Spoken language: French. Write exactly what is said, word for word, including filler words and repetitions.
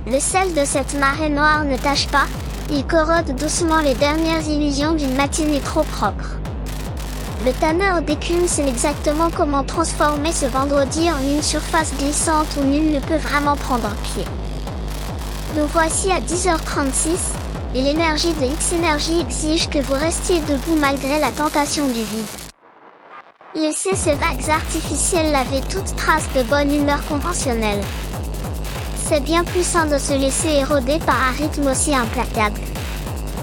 Le sel de cette marée noire ne tâche pas, il corrode doucement les dernières illusions d'une matinée trop propre. Le tanneur d'écume sait exactement comment transformer ce vendredi en une surface glissante où nul ne peut vraiment prendre pied. Nous voici à dix heures trente-six, et l'énergie de X-Energy exige que vous restiez debout malgré la tentation du vide. Il sait ces vagues artificielles laver toute trace de bonne humeur conventionnelle. C'est bien plus sain de se laisser éroder par un rythme aussi implacable.